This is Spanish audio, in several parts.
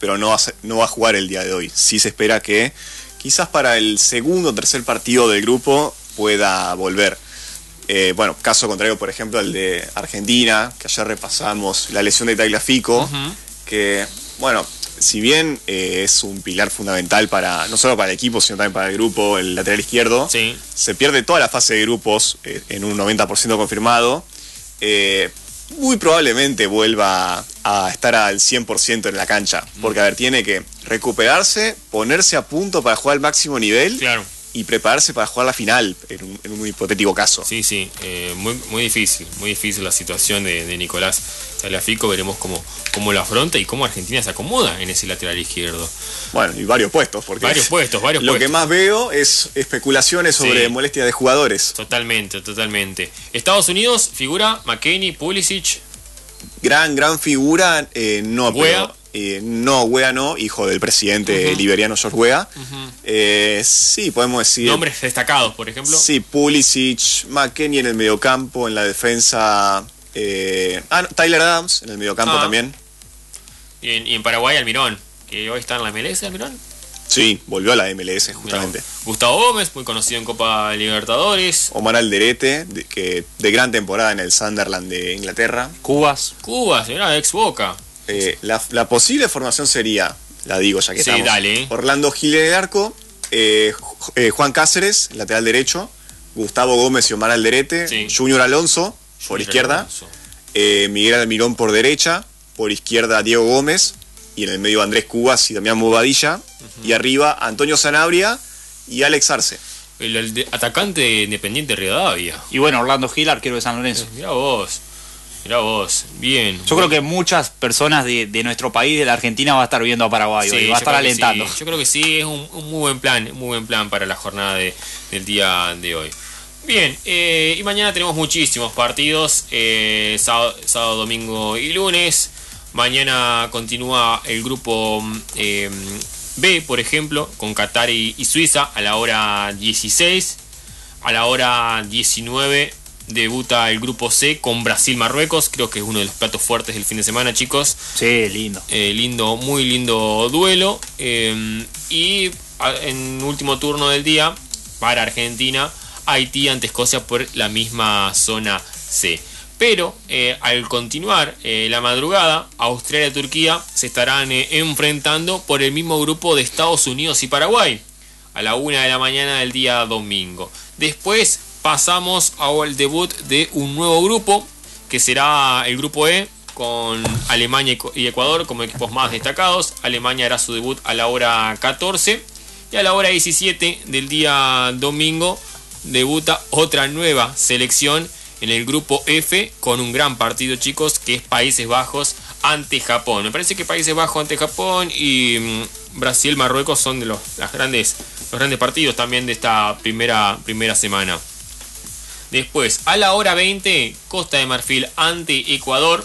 pero no va a jugar el día de hoy. Sí se espera que quizás para el segundo o tercer partido del grupo pueda volver. Bueno, caso contrario, por ejemplo, al de Argentina, que ayer repasamos la lesión de Tagliafico, que, bueno, si bien es un pilar fundamental no solo para el equipo, sino también para el grupo, el lateral izquierdo, sí, se pierde toda la fase de grupos en un 90% confirmado. Muy probablemente vuelva a estar al 100% en la cancha, porque, a ver, tiene que recuperarse, ponerse a punto para jugar al máximo nivel. Claro. Y prepararse para jugar la final, en un hipotético caso. Sí, muy difícil la situación de Nicolás Tagliafico. Veremos cómo lo afronta y cómo Argentina se acomoda en ese lateral izquierdo. Bueno, y varios puestos, porque varios puestos. Lo que más veo es especulaciones sobre molestias de jugadores. Totalmente. Estados Unidos, figura McKennie, Pulisic. Gran figura, no, Weah. No, Weah no, hijo del presidente liberiano George Weah. Sí, podemos decir... Nombres destacados, por ejemplo. Sí, Pulisic, McKennie en el mediocampo, en la defensa... Tyler Adams en el mediocampo también. Y en Paraguay, Almirón, que hoy está en la MLS, Almirón. Sí, volvió a la MLS justamente. Mirá, Gustavo Gómez, muy conocido en Copa Libertadores. Omar Alderete, de gran temporada en el Sunderland de Inglaterra. Cubas, era ex Boca. La posible formación sería, la digo ya que estamos, dale. Orlando Gil en el arco, Juan Cáceres, lateral derecho, Gustavo Gómez y Omar Alderete, Junior Alonso por izquierda, Miguel Almirón por derecha, por izquierda Diego Gómez, y en el medio Andrés Cubas y Damián Bobadilla, y arriba Antonio Sanabria y Alex Arce. El atacante de Independiente Rivadavia. y bueno, Orlando Gil, arquero de San Lorenzo. Mirá vos, bien. Yo creo que muchas personas de nuestro país, de la Argentina, va a estar viendo a Paraguay y va a estar alentando. Yo creo que sí, es un muy buen plan para la jornada del día de hoy. Bien, y mañana tenemos muchísimos partidos, sábado, domingo y lunes. Mañana continúa el grupo B, por ejemplo, con Qatar y Suiza a la hora 16. A la hora 19 debuta el grupo C con Brasil-Marruecos. Creo que es uno de los platos fuertes del fin de semana, chicos. Sí, lindo. Muy lindo duelo. Y en último turno del día, para Argentina, Haití ante Escocia por la misma zona C. Pero al continuar la madrugada, Australia y Turquía se estarán enfrentando por el mismo grupo de Estados Unidos y Paraguay a la 1 de la mañana del día domingo. Después pasamos al debut de un nuevo grupo, que será el grupo E, con Alemania y Ecuador como equipos más destacados. Alemania hará su debut a la hora 14 y a la hora 17 del día domingo debuta otra nueva selección en el grupo F con un gran partido, chicos, que es Países Bajos ante Japón. Me parece que Países Bajos ante Japón y Brasil-Marruecos son de los grandes partidos también de esta primera semana. Después, a la hora 20, Costa de Marfil ante Ecuador,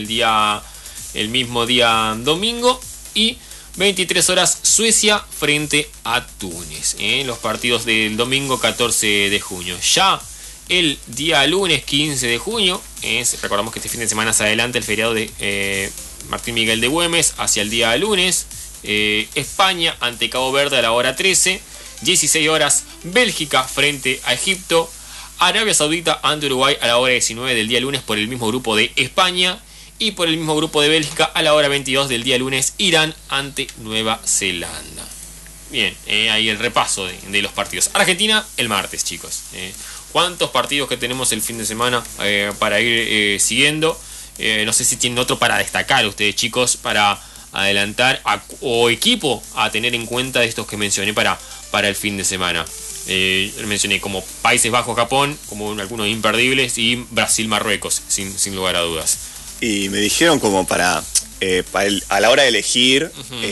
el mismo día domingo, y 23 horas Suecia frente a Túnez, los partidos del domingo 14 de junio. Ya el día lunes 15 de junio, recordamos que este fin de semana se adelanta el feriado de Martín Miguel de Güemes hacia el día lunes. España ante Cabo Verde a la hora 13, 16 horas Bélgica frente a Egipto, Arabia Saudita ante Uruguay a la hora 19 del día lunes por el mismo grupo de España, y por el mismo grupo de Bélgica a la hora 22 del día lunes Irán ante Nueva Zelanda. Bien, ahí el repaso de los partidos. Argentina el martes, chicos. ¿Cuántos partidos que tenemos el fin de semana para ir siguiendo? No sé si tienen otro para destacar ustedes, chicos, para adelantar o equipo a tener en cuenta de estos que mencioné para el fin de semana. Mencioné como Países Bajos, Japón, como algunos imperdibles, y Brasil-Marruecos, sin lugar a dudas. Y me dijeron como a la hora de elegir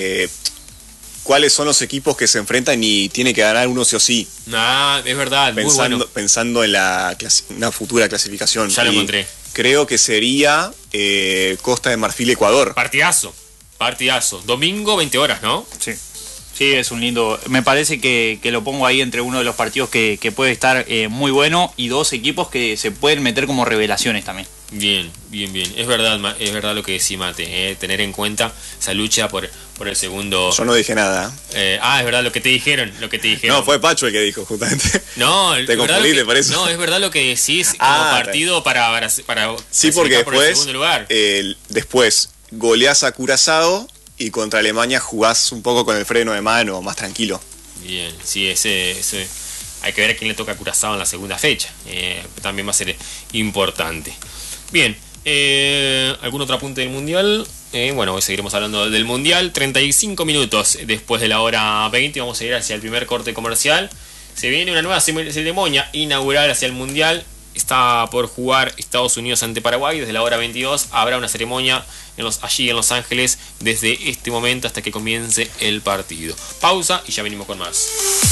cuáles son los equipos que se enfrentan y tiene que ganar uno sí o sí. Es verdad, pensando en una futura clasificación. Ya lo encontré. Creo que sería Costa de Marfil-Ecuador. Partidazo. Domingo 20 horas, ¿no? Sí, es un lindo... Me parece que lo pongo ahí entre uno de los partidos que puede estar muy bueno, y dos equipos que se pueden meter como revelaciones también. Bien. Es verdad lo que decís, Mate. Tener en cuenta esa lucha por el segundo. Yo no dije nada. Es verdad lo que te dijeron. No, fue Pacho el que dijo, justamente. No, te confundiste por eso. No, es verdad lo que decís como partido para sí, porque por el segundo lugar. Después goleás a Curazao y contra Alemania jugás un poco con el freno de mano, más tranquilo. Bien, sí, ese hay que ver a quién le toca a Curazao en la segunda fecha. También va a ser importante. Bien, ¿algún otro apunte del Mundial? Bueno, hoy seguiremos hablando del Mundial. 35 minutos después de la hora 20. Vamos a ir hacia el primer corte comercial. Se viene una nueva ceremonia inaugural hacia el Mundial. Está por jugar Estados Unidos ante Paraguay. Desde la hora 22 habrá una ceremonia allí en Los Ángeles desde este momento hasta que comience el partido. Pausa y ya venimos con más.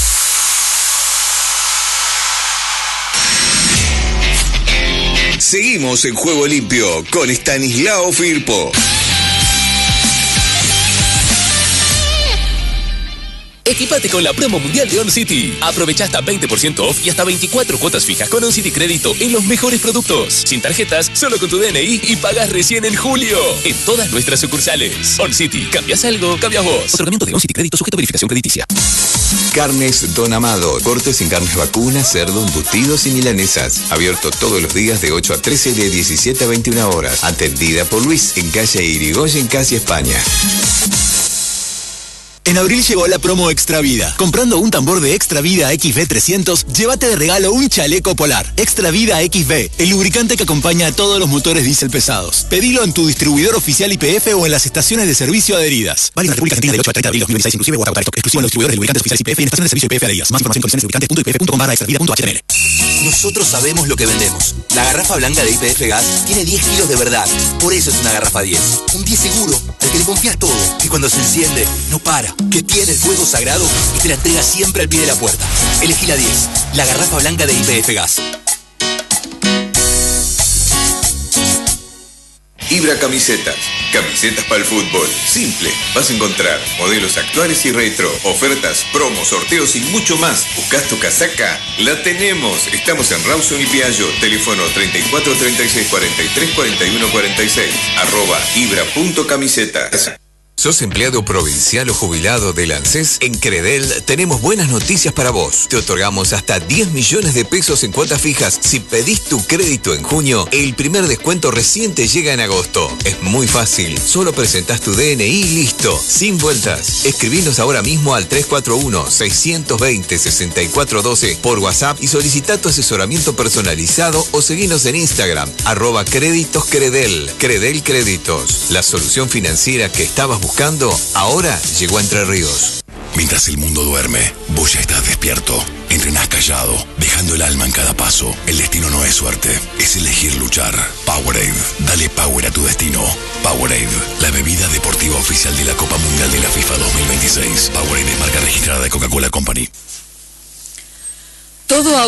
Seguimos en Juego Limpio con Stanislao Firpo. Equipate con la promo mundial de OnCity. Aprovecha hasta 20% off y hasta 24 cuotas fijas con OnCity Crédito en los mejores productos. Sin tarjetas, solo con tu DNI y pagas recién en julio. En todas nuestras sucursales. OnCity. ¿Cambias algo? Cambias vos. Otorgamiento de OnCity Crédito sujeto a verificación crediticia. Carnes Don Amado. Cortes sin carnes vacunas, cerdo, embutidos y milanesas. Abierto todos los días de 8 a 13 y de 17 a 21 horas. Atendida por Luis en calle Irigoyen, casi España. En abril llegó la promo Extra Vida. Comprando un tambor de Extra Vida XB 300, llévate de regalo un chaleco polar. Extra Vida XB, el lubricante que acompaña a todos los motores diésel pesados. Pedilo en tu distribuidor oficial YPF o en las estaciones de servicio adheridas. Válido en la República Argentina del 8 al 30 de abril 2016 inclusive o hasta agotar stock. Exclusivo en los distribuidores de lubricantes oficiales YPF y en estaciones de servicio YPF adheridas. Más información en condiciones lubricantes.ipf.com/extravida.html. Nosotros sabemos lo que vendemos. La garrafa blanca de YPF Gas tiene 10 kilos de verdad. Por eso es una garrafa 10. Un 10 seguro, al que le confías todo. Que cuando se enciende, no para. Que tiene el fuego sagrado y te la entrega siempre al pie de la puerta. Elegí la 10. La garrafa blanca de YPF Gas. Ibra Camisetas. Camisetas para el fútbol. Simple. Vas a encontrar modelos actuales y retro, ofertas, promos, sorteos y mucho más. ¿Buscas tu casaca? La tenemos. Estamos en Rawson y Piaggio. Teléfono 34 36 43 41 46. @ibra.camisetas. ¿Sos empleado provincial o jubilado del ANSES? En Credel tenemos buenas noticias para vos. Te otorgamos hasta 10 millones de pesos en cuotas fijas. Si pedís tu crédito en junio, el primer descuento recién te llega en agosto. Es muy fácil. Solo presentás tu DNI y listo. Sin vueltas. Escribinos ahora mismo al 341-620-6412 por WhatsApp y solicitá tu asesoramiento personalizado o seguinos en Instagram, @créditoscredel. Credel Créditos. La solución financiera que estabas buscando ahora llegó a Entre Ríos. Mientras el mundo duerme, vos ya estás despierto. Entrenás callado, dejando el alma en cada paso. El destino no es suerte, es elegir luchar. Powerade, dale power a tu destino. Powerade, la bebida deportiva oficial de la Copa Mundial de la FIFA 2026. Powerade es marca registrada de Coca-Cola Company. Todo